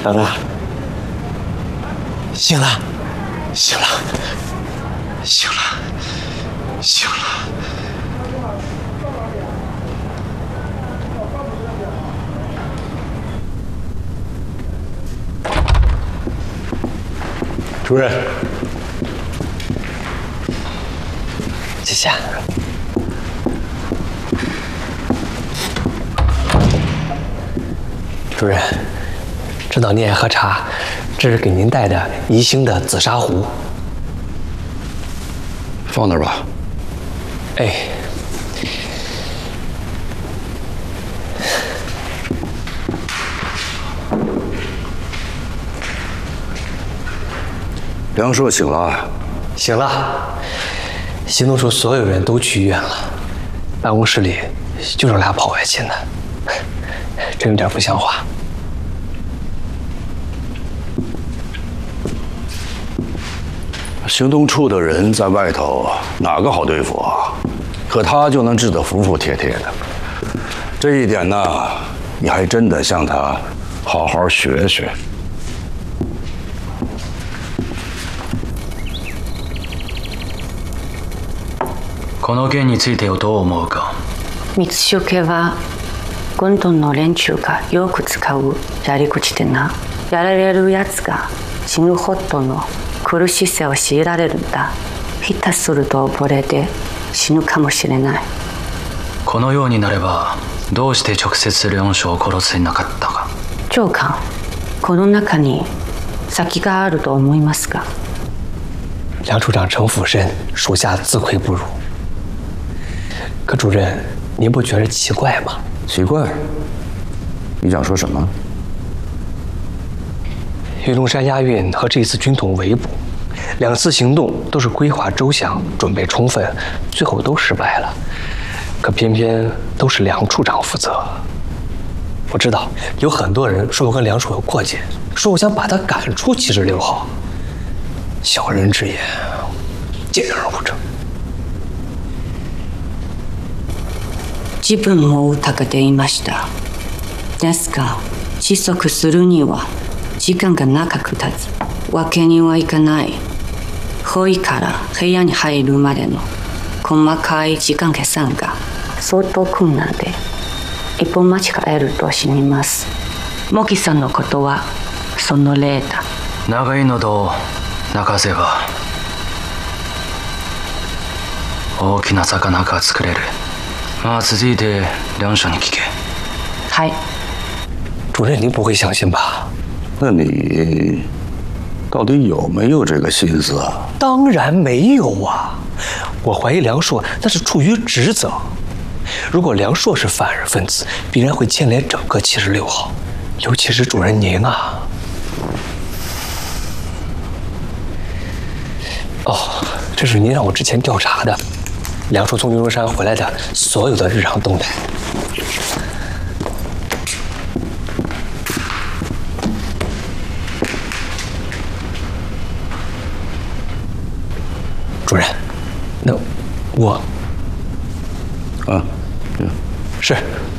老大，醒了，醒了，醒了，醒了。主任，谢谢。主任，知道你爱喝茶，这是给您带的宜兴的紫砂壶。 放那儿吧。 哎。 梁硕醒了。 醒了。行动处所有人都去医院了，办公室里就剩俩跑外勤的，真有点不像话。 行动处的人在外头哪个好对付啊？可他就能治得服服帖帖的。这一点呢，你还真得向他好好学学。 この件についてどう思うか。 光代家は軍隊の連中がよく使うやり口でな、やられるやつが死ぬほどの苦しさを強いられるんだ。下手すると溺れて死ぬかもしれない。 このようになればどうして直接梁将を殺せなかったか。 長官、この中に先があると思いますが。 梁处长城府深，属下自愧不如。可主任，您不觉得奇怪吗？ 奇怪？你想说什么？ 云龙山押运和这次军统围捕，两次行动都是规划周详、准备充分，最后都失败了。可偏偏都是梁处长负责。我知道有很多人说我跟梁处有过节，说我想把他赶出76号。小人之言，见人而不正。 自分も疑っていました。ですが、窒息するには時間が長く経つわけにはいかない。ホイから部屋に入るまでの細かい時間計算が相当困難で、一歩間違えると死にます。モキさんのことはその例だ。 長いのと泣かせば大きな魚が作れる。まあ続いて梁署に聞け。 はい。 主任，您不会相信吧？ 那你到底有没有这个心思啊？ 当然没有啊！我怀疑梁硕那是出于职责。如果梁硕是犯人分子，必然会牵连整个76号，尤其是主任您啊。哦，这是您让我之前调查的梁硕从云龙山回来的所有的日常动态。主任，那我， 啊， 是